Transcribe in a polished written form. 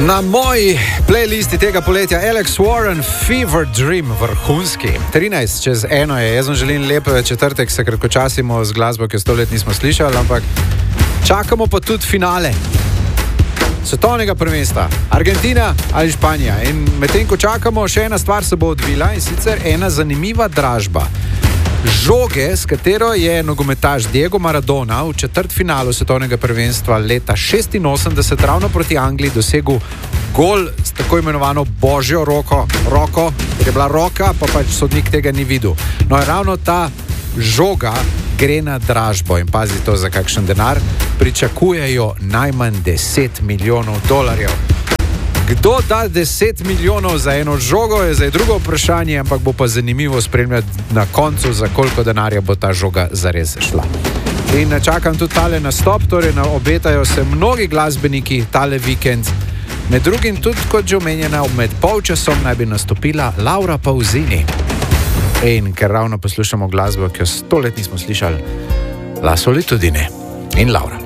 Na moji playlisti tega poletja Alex Warren, Fever Dream, vrhunski. 13 čez 1 je. Jaz vam želim lep četrtek, se kratkočasimo z glasbo, ki jo 100 let nismo slišali, ampak čakamo pa tudi finale svetovnega prvenstva. Argentina ali Španija. In medtem, ko čakamo, še ena stvar se bo odvila, in sicer ena zanimiva dražba. Žoge, s katero je nogometaš Diego Maradona v četrtfinalu svetovnega prvenstva leta 86 ravno proti Angliji dosegel gol s tako imenovano božjo roko, ker je bila roka, pa pač sodnik tega ni videl. No, in ravno ta žoga gre na dražbo in pazi to za kakšen denar. Pričakujejo najmanj 10 milijonov dolarjev. Kdo da 10 milijonov za eno žogo, je zdaj drugo vprašanje, ampak bo pa zanimivo spremljati na koncu, za koliko denarja bo ta žoga zares šla. In čakam tudi tale nastop, torej obetajo se mnogi glasbeniki tale vikend. Med drugim tudi, kot že omenjena, med polčasom naj bi nastopila Laura Pausini. In ker ravno poslušamo glasbo, ki jo 100 let nismo slišali, La Solitudine in Laura.